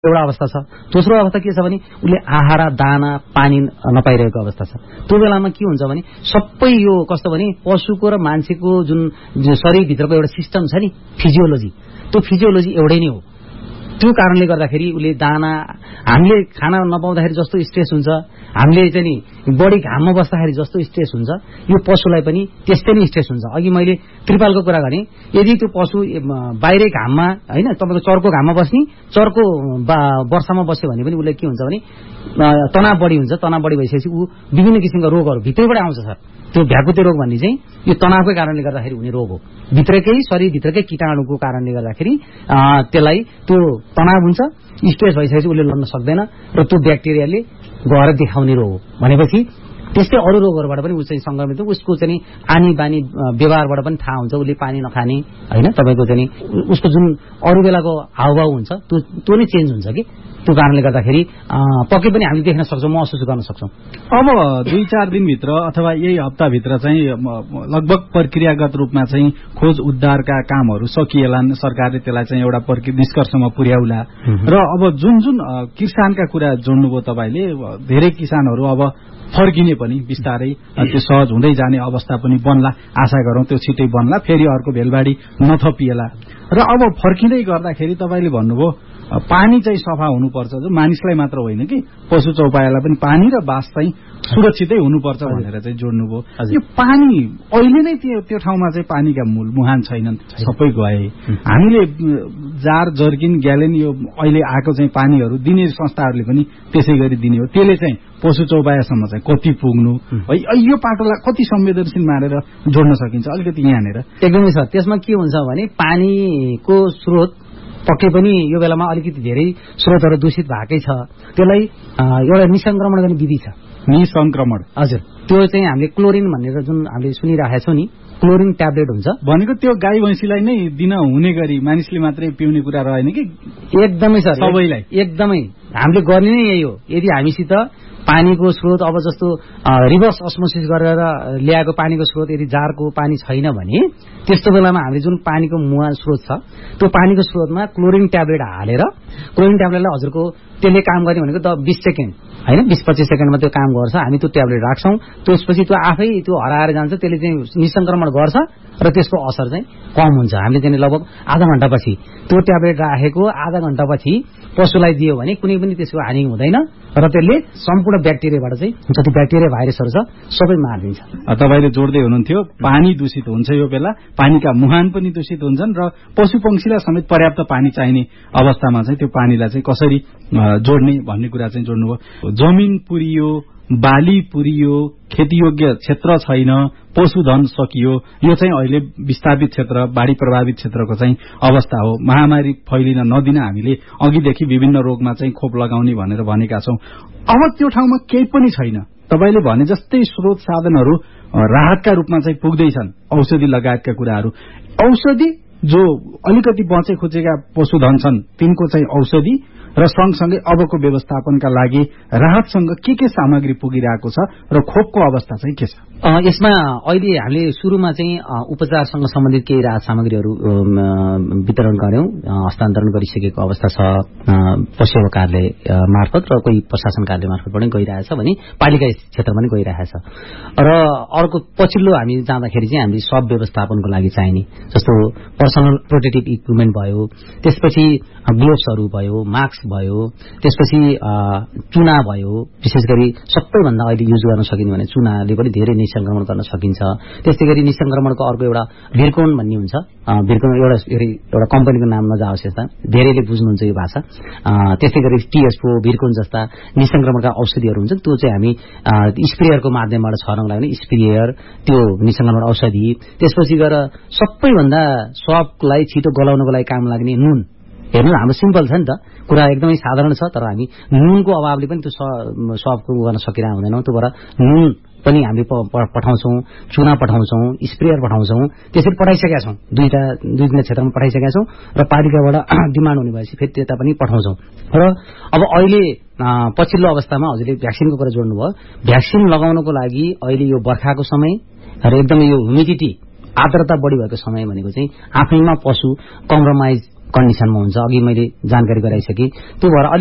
एउटा अवस्था छ। दोस्रो अवस्था के छ भने उसले आहार दाना पानी नपाइरहेको अवस्था छ। त्यो बेलामा के हुन्छ भने सबै यो कस्तो भने पशुको र मान्छेको जुन शरीरभित्रको एउटा सिस्टम छ नि फिजियोलोजी, त्यो फिजियोलोजी एउटै नै हो। त्यो कारणले गर्दाखेरि उसले दाना हामीले खाना नपाउँदाखेरि जस्तो स्ट्रेस हुन्छ, हामीले चाहिँ नि बढी घाममा बस्दाखेरि जस्तो स्ट्रेस हुन्छ, यो पशुलाई पनि त्यस्तै नै स्ट्रेस हुन्छ। अघि मैले त्रिपालको कुरा गरेँ, यदि त्यो पशु बाहिरै घाममा होइन तपाईँको चर्को घाममा बस्ने, चर्को वर्षामा बस्यो भने पनि उसले के हुन्छ भने तनाव बढी हुन्छ। तनाव बढी भइसकेपछि ऊ विभिन्न किसिमका रोगहरू भित्रैबाट आउँछ सर। त्यो भ्याकुते रोग भन्ने चाहिँ यो तनावकै कारणले गर्दाखेरि हुने रोग हो। भित्रकै शरीरभित्रकै कीटाणुको कारणले गर्दाखेरि त्यसलाई त्यो तनाव हुन्छ, स्ट्रेस भइसकेपछि उसले लड्न सक्दैन र त्यो ब्याक्टेरियाले गएर देखाउने रोग हो। भनेपछि त्यस्तै अरू रोगहरूबाट पनि ऊ चाहिँ संक्रमित हो। उसको चाहिँ आनी बानी व्यवहारबाट पनि थाहा हुन्छ, उसले पानी नखाने होइन, तपाईँको चाहिँ उसको जुन अरू बेलाको हावभाव हुन्छ त्यो नै चेन्ज हुन्छ कि। त्यो कारणले गर्दाखेरि पक्कै पनि हामीले देख्न सक्छौँ, महसुस गर्न सक्छौँ। अब 2-4 दिनभित्र अथवा यही हप्ताभित्र चाहिँ लगभग प्रक्रियागत रूपमा चाहिँ खोज उद्धारका कामहरू सकिएलान्, सरकारले त्यसलाई चाहिँ एउटा निष्कर्षमा पुर्याउला। र अब जुन जुन किसानका कुरा जोड्नुभयो तपाईँले, धेरै किसानहरू अब फर्किने पनि बिस्तारै त्यो सहज हुँदै जाने अवस्था पनि बन्ला, आशा गरौँ त्यो छिटै बन्ला, फेरि अर्को भेलबाडी नथपिएला। र अब फर्किँदै गर्दाखेरि तपाईँले भन्नुभयो पानी चाहिँ सफा हुनुपर्छ, जो मानिसलाई मात्र होइन कि पशु चौपायालाई पनि पानी र बास चाहिँ सुरक्षितै हुनुपर्छ भनेर चाहिँ जोड्नुभयो। यो पानी अहिले नै त्यो ठाउँमा चाहिँ पानीका मुहान छैनन्, सबै गए। हामीले जार जर्किन ग्यालेन यो अहिले आएको चाहिँ पानीहरू दिने संस्थाहरूले पनि त्यसै गरी दिने हो। त्यसले चाहिँ पशु चौपायासम्म चाहिँ कति पुग्नु है, यो पाटोलाई कति संवेदनशील मानेर जोड्न सकिन्छ अलिकति यहाँनिर? एकदमै छ। त्यसमा के हुन्छ भने पानीको स्रोत पक्कै पनि यो बेलामा अलिकति धेरै स्रोतहरू दूषित भएकै छ। त्यसलाई एउटा निसंक्रमण गर्ने विधि छ। निसंक्रमण? हजुर, त्यो चाहिँ हामीले क्लोरिन भनेर जुन हामीले सुनिरहेका छौँ नि, क्लोरिन ट्याब्लेट हुन्छ भनेको त्यो गाई भैँसीलाई नै दिन हुने गरी मानिसले मात्रै पिउने कुरा रहेन कि? एकदमै सर, सबैलाई एकदमै हामीले गर्ने नै यही हो। यदि हामीसित पानीको स्रोत अब जस्तो रिभर्स अस्मोसिस गरेर ल्याएको पानीको स्रोत यदि जारको पानी छैन भने त्यस्तो बेलामा हामीले जुन पानीको मुवा स्रोत छ त्यो पानीको स्रोतमा क्लोरिन ट्याब्लेट हालेर, क्लोरिन ट्याब्लेटलाई हजुरको त्यसले काम गर्ने भनेको 20 सेकेन्ड होइन, 20-25 सेकेन्डमा त्यो काम गर्छ। हामी त्यो ट्याब्लेट राख्छौँ, त्यसपछि त्यो आफै त्यो हराएर जान्छ, त्यसले चाहिँ निसंक्रमण गर्छ र त्यसको असर चाहिँ कम हुन्छ। हामीले चाहिँ लगभग आधा घण्टापछि त्यो ट्याब्लेट राखेको आधा घण्टापछि पशुलाई दियो भने कुनै पनि त्यसको हानि हुँदैन र त्यसले सम्पूर्ण ब्याक्टेरियाबाट चाहिँ जति ब्याक्टेरिया भाइरसहरू छ सबै मारिदिन्छ। तपाईँले जोड्दै हुनुहुन्थ्यो पानी दूषित हुन्छ, यो बेला पानीका मुहान पनि दूषित हुन्छन् र पशु पंक्षीलाई समेत पर्याप्त पानी चाहिने अवस्थामा चाहिँ त्यो पानीलाई चाहिँ कसरी जोड्ने भन्ने कुरा चाहिँ जोड्नुभयो। जमिन पुरियो, बाली पुरियो, खेतीयोग्य क्षेत्र छैन, पशुधन सकियो, यो चाहिँ अहिले विस्थापित क्षेत्र बाढी प्रभावित क्षेत्रको चाहिँ अवस्था हो। महामारी फैलिन नदिन हामीले अघिदेखि विभिन्न रोगमा चाहिँ खोप लगाउने भनेर भनेका छौं। अब त्यो ठाउँमा केही पनि छैन, तपाईले भने जस्तै स्रोत साधनहरू राहतका रूपमा चाहिँ पुग्दैछन्, औषधि लगायतका कुराहरू। औषधि जो अलिकति बचे खुचेका पशुधन छन् तिनको चाहिँ औषधि र सँगसँगै अबको व्यवस्थापनका लागि राहतसँग के सामग्री पुगिरहेको छ र खोपको अवस्था चाहिँ के छ? यसमा अहिले हामीले सुरुमा चाहिँ उपचारसँग सम्बन्धित केही राहत सामग्रीहरू वितरण गर्यौं, हस्तान्तरण गरिसकेको अवस्था छ पशु कार्यालय मार्फत र कोही प्रशासन कार्यालय मार्फत पनि गइरहेछ भने पालिका क्षेत्रमा पनि गइरहेछ। र अर्को पछिल्लो हामी जाँदाखेरि चाहिँ हामीले सब व्यवस्थापनको लागि चाहिने जस्तो पर्सनल प्रोटेक्टिभ इक्विपमेन्ट भयो, त्यसपछि ग्लोभ्सहरू भयो, मास्क भयो, त्यसपछि चुना भयो, विशेष गरी सबैभन्दा अहिले युज गर्न सकिने भने चुनाले पनि धेरै निसंक्रमण गर्न सकिन्छ। त्यस्तै गरी निसंक्रमणको अर्को एउटा भिरकोन भन्ने हुन्छ, भिरकोन एउटा कम्पनीको नाम नजाओस्, यस्ता धेरैले बुझ्नुहुन्छ यो भाषा। त्यस्तै गरी टीएसपो भिरकोन जस्ता निसंक्रमणका औषधिहरू हुन्छ, त्यो चाहिँ हामी स्प्रेयरको माध्यमबाट छर्नको लागि स्प्रेयर, त्यो निसंक्रमण औषधि। त्यसपछि गएर सबैभन्दा सबलाई छिटो गलाउनको लागि काम लाग्ने नुन। हेर्नु हाम्रो सिम्पल छ नि त, कुरा एकदमै साधारण छ, तर हामी नुनको अभावले पनि त्यो सबको गर्न सकिरहेको हुँदैनौँ। त्यो भएर नुन पनि हामी पठाउँछौँ, चुना पठाउँछौँ, स्प्रेयर पठाउँछौँ, त्यसरी पठाइसकेका छौँ। दुई तीन क्षेत्रमा पठाइसकेका छौँ र पालिकाबाट डिमान्ड हुने भएपछि फेरि त्यता पनि पठाउँछौँ। र अब अहिले पछिल्लो अवस्थामा हजुरले भ्याक्सिनको कुरा जोड्नुभयो। भ्याक्सिन लगाउनको लागि अहिले यो बर्खाको समय र एकदमै यो ह्युमिडिटी आर्द्रता बढी भएको समय भनेको चाहिँ आफैमा पशु कम्प्रोमाइज कन्डिसनमा हुन्छ। अघि मैले जानकारी गराइसकेँ। त्यो भएर